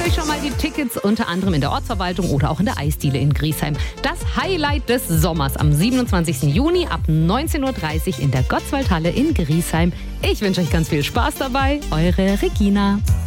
euch schon mal die Tickets, unter anderem in der Ortsverwaltung oder auch in der Eisdiele in Griesheim. Das Highlight des Sommers am 27. Juni ab 19.30 Uhr in der Gottswaldhalle in Griesheim. Ich wünsche euch ganz viel Spaß dabei. Eure Regina.